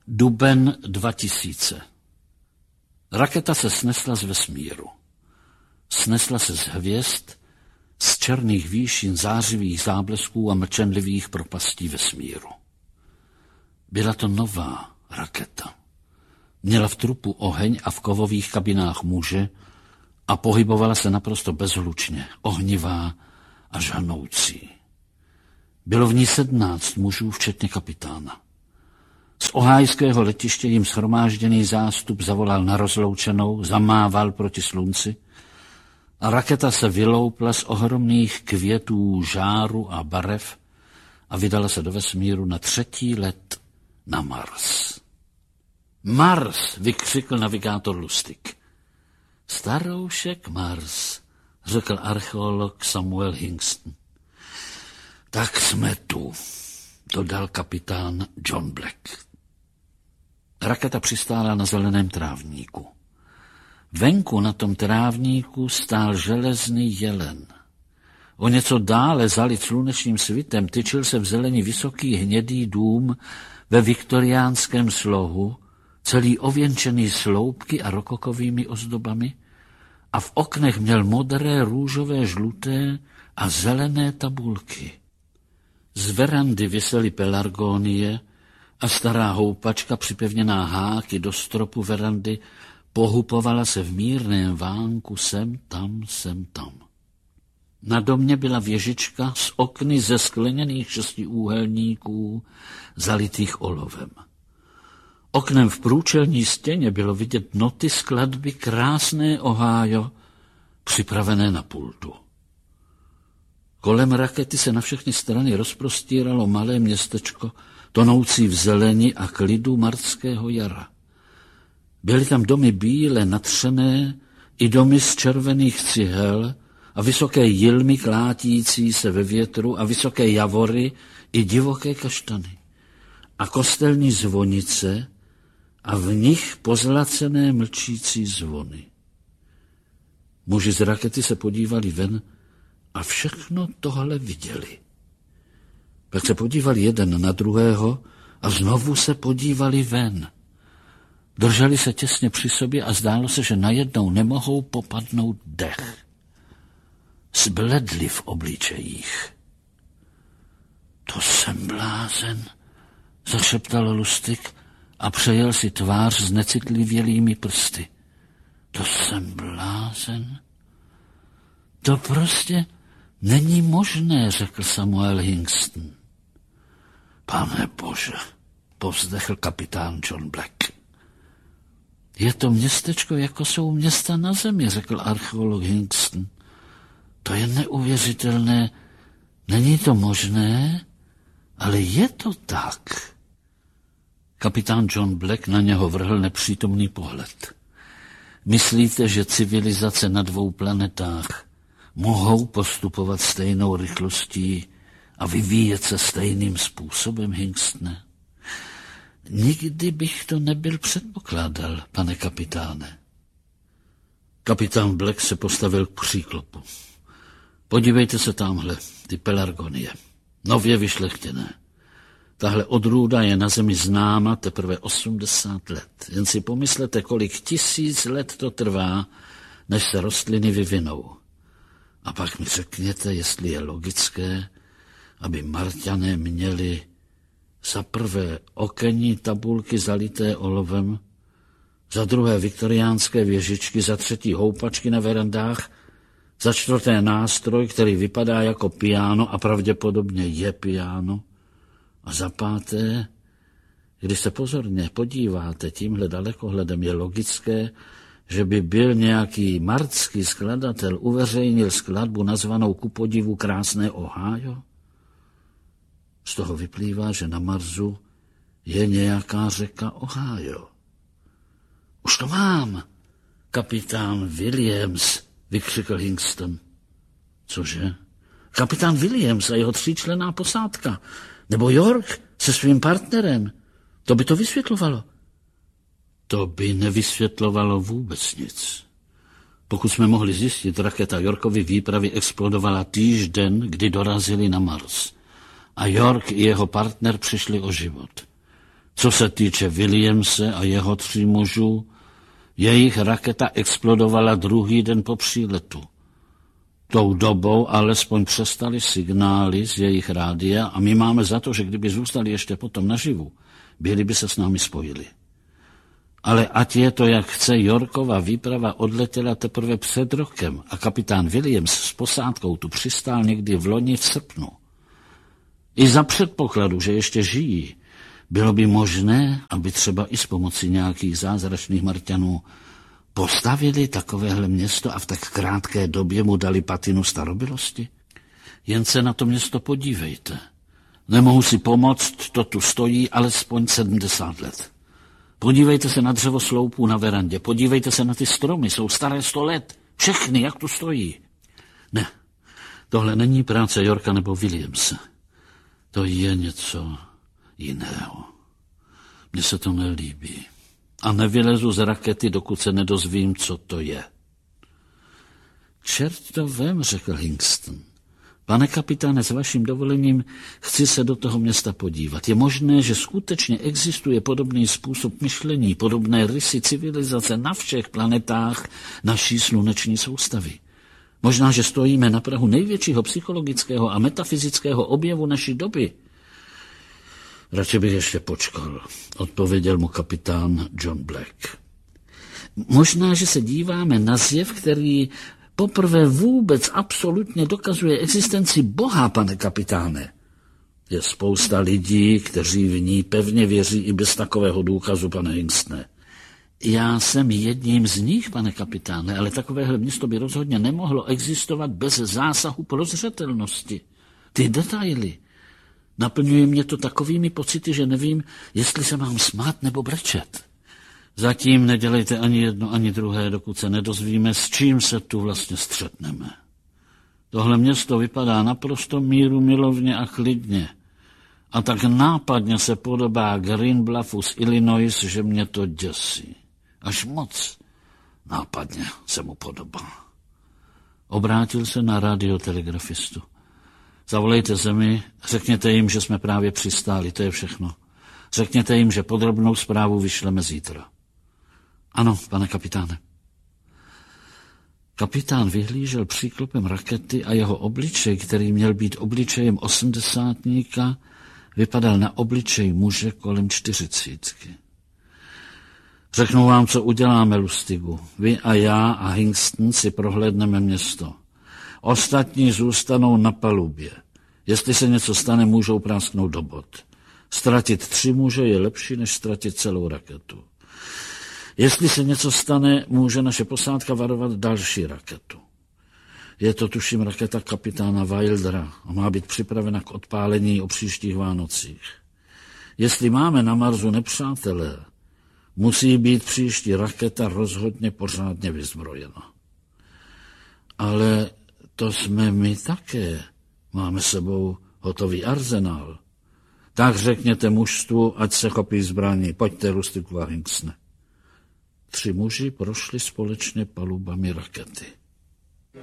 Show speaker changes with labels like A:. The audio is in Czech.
A: Duben 2000. Raketa se snesla z vesmíru. Snesla se z hvězd, z černých výšin zářivých záblesků a mlčenlivých propastí vesmíru. Byla to nová raketa. Měla v trupu oheň a v kovových kabinách muže a pohybovala se naprosto bezhlučně, ohnivá a žhanoucí. Bylo v ní 17 mužů, včetně kapitána. Z ohájského letiště jim shromážděný zástup zavolal na rozloučenou, zamával proti slunci a raketa se vyloupla z ohromných květů žáru a barev a vydala se do vesmíru na 3. let na Mars. Mars, vykřikl navigátor Lustig. Staroušek Mars, řekl archeolog Samuel Hingston. Tak jsme tu, dodal kapitán John Black. Raketa přistála na zeleném trávníku. Venku na tom trávníku stál železný jelen. O něco dále, zalit slunečním svitem, tyčil se v zelení vysoký hnědý dům ve viktoriánském slohu, celý ověnčený sloupky a rokokovými ozdobami, a v oknech měl modré, růžové, žluté a zelené tabulky. Z verandy visely pelargonie a stará houpačka připevněná háky do stropu verandy pohupovala se v mírném vánku sem tam. Na domě byla věžička s okny ze skleněných 6 úhelníků zalitých olovem. Oknem v průčelní stěně bylo vidět noty skladby Krásné Ohio, připravené na pultu. Kolem rakety se na všechny strany rozprostíralo malé městečko, tonoucí v zeleni a klidu martského jara. Byly tam domy bíle natřené i domy z červených cihel a vysoké jilmy klátící se ve větru a vysoké javory i divoké kaštany. A kostelní zvonice a v nich pozlacené mlčící zvony. Muži z rakety se podívali ven a všechno tohle viděli. Pak se podívali jeden na druhého a znovu se podívali ven. Drželi se těsně při sobě a zdálo se, že najednou nemohou popadnout dech. Zbledli v obličejích. To jsem blázen, zašeptal Lustig a přejel si tvář s necitlivělými prsty. To jsem blázen? To prostě není možné, řekl Samuel Hingston. Pane Bože, povzdechl kapitán John Black. Je to městečko, jako jsou města na zemi, řekl archeolog Hingston. To je neuvěřitelné, není to možné, ale je to tak. Kapitán John Black na něho vrhl nepřítomný pohled. Myslíte, že civilizace na 2 planetách mohou postupovat stejnou rychlostí a vyvíjet se stejným způsobem, Hingstne? Nikdy bych to nebyl předpokládal, pane kapitáne. Kapitán Black se postavil k příklopu. Podívejte se tamhle, ty pelargonie, nově vyšlechtěné. Tahle odrůda je na zemi známa teprve 80 let. Jen si pomyslete, kolik 1000 let to trvá, než se rostliny vyvinou. A pak mi řekněte, jestli je logické, aby Marťané měli za prvé okenní tabulky zalité olovem, za druhé viktoriánské věžičky, za třetí houpačky na verandách, za čtvrté nástroj, který vypadá jako piano a pravděpodobně je piano, a za páté, když se pozorně podíváte tímhle dalekohledem, je logické, že by byl nějaký martský skladatel uveřejnil skladbu nazvanou ku podivu Krásné Ohio? Z toho vyplývá, že na Marsu je nějaká řeka Ohio. Už to mám, kapitán Williams, vykřikl Hingston. Cože? Kapitán Williams a jeho 3členná posádka. Nebo York se svým partnerem. To by to vysvětlovalo. To by nevysvětlovalo vůbec nic. Pokud jsme mohli zjistit, raketa Yorkovy výpravy explodovala týžden, kdy dorazili na Mars. A York i jeho partner přišli o život. Co se týče Williamse a jeho 3 mužů, jejich raketa explodovala druhý den po příletu. Tou dobou alespoň přestaly signály z jejich rádia a my máme za to, že kdyby zůstali ještě potom naživu, byli by se s námi spojili. Ale ať je to jak chce, Yorkova výprava odletěla teprve před rokem a kapitán Williams s posádkou tu přistál někdy v loni v srpnu. I za předpokladu, že ještě žijí, bylo by možné, aby třeba i s pomocí nějakých zázračných Marťanů postavili takovéhle město a v tak krátké době mu dali patinu starobilosti? Jen se na to město podívejte. Nemohu si pomoct, to tu stojí alespoň 70 let. Podívejte se na dřevo sloupů na verandě, podívejte se na ty stromy, jsou staré 100 let. Všechny, jak tu stojí. Ne, tohle není práce Yorka nebo Williamse. To je něco jiného. Mně se to nelíbí. A nevylezu z rakety, dokud se nedozvím, co to je. Čert to vem, řekl Hingston. Pane kapitáne, s vaším dovolením chci se do toho města podívat. Je možné, že skutečně existuje podobný způsob myšlení, podobné rysy civilizace na všech planetách naší sluneční soustavy. Možná, že stojíme na prahu největšího psychologického a metafyzického objevu naší doby. Radši bych ještě počkal, odpověděl mu kapitán John Black. Možná, že se díváme na zjev, který poprvé vůbec absolutně dokazuje existenci Boha, pane kapitáne. Je spousta lidí, kteří v ní pevně věří i bez takového důkazu, pane Hingstone. Já jsem jedním z nich, pane kapitáne, ale takovéhle město by rozhodně nemohlo existovat bez zásahu prozřetelnosti. Ty detaily naplňuje mě to takovými pocity, že nevím, jestli se mám smát nebo brečet. Zatím nedělejte ani jedno, ani druhé, dokud se nedozvíme, s čím se tu vlastně střetneme. Tohle město vypadá naprosto míru milovně a klidně. A tak nápadně se podobá Green Bluffu z Illinois, že mě to děsí. Až moc nápadně se mu podobá. Obrátil se na radiotelegrafistu. Zavolejte zemi, řekněte jim, že jsme právě přistáli, to je všechno. Řekněte jim, že podrobnou zprávu vyšleme zítra. Ano, pane kapitáne. Kapitán vyhlížel příklopem rakety a jeho obličej, který měl být obličejem 80-tníka, vypadal na obličej muže kolem 40. Řeknu vám, co uděláme, Lustigu. Vy a já a Hingston si prohlédneme město. Ostatní zůstanou na palubě. Jestli se něco stane, můžou prásknout do bod. Ztratit 3 muže je lepší, než ztratit celou raketu. Jestli se něco stane, může naše posádka varovat další raketu. Je to, tuším, raketa kapitána Wildera a má být připravena k odpálení o příštích Vánocích. Jestli máme na Marsu nepřátelé, musí být příští raketa rozhodně pořádně vyzbrojena. Ale to jsme my také. Máme sebou hotový arzenál. Tak řekněte mužstvu, ať se chopí zbraní. Pojďte, Lustigu a Hingstone. 3 muži prošli společně palubami rakety.